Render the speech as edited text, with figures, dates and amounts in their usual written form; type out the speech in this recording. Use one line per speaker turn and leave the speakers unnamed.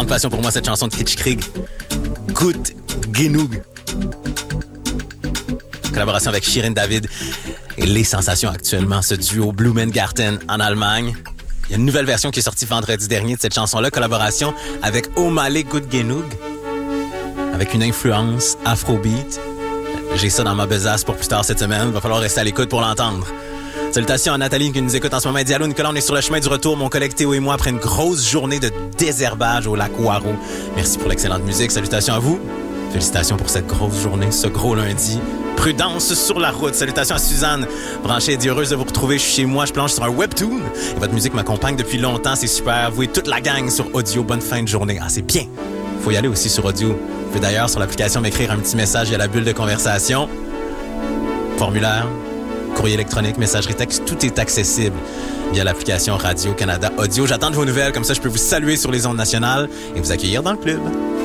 passion pour moi cette chanson de Kitsch Krieg. Gut Genug. Collaboration avec Shirin David et les sensations actuellement, ce duo Blumengarten en Allemagne. Il y a une nouvelle version qui est sortie vendredi dernier de cette chanson-là, collaboration avec Omale Gut Genug, avec une influence afrobeat. J'ai ça dans ma besace pour plus tard cette semaine. Va falloir rester à l'écoute pour l'entendre. Salutations à Nathalie qui nous écoute en ce moment. Elle dit allô Nicolas, on est sur le chemin du retour. Mon collègue Théo et moi après une grosse journée de désherbage au lac Ouaro. Merci pour l'excellente musique. Salutations à vous. Félicitations pour cette grosse journée, ce gros lundi. Prudence sur la route. Salutations à Suzanne. Branchée et dit heureuse de vous retrouver. Je suis chez moi, je planche sur un webtoon. Et votre musique m'accompagne depuis longtemps. C'est super. Vous et toute la gang sur audio. Bonne fin de journée. Ah, c'est bien. Faut y aller aussi sur audio. Vous pouvez d'ailleurs sur l'application m'écrire un petit message. Il y a la bulle de conversation. Formulaire, courrier électronique, messagerie texte. Tout est accessible via l'application Radio-Canada Audio. J'attends de vos nouvelles. Comme ça, je peux vous saluer sur les ondes nationales et vous accueillir dans le club.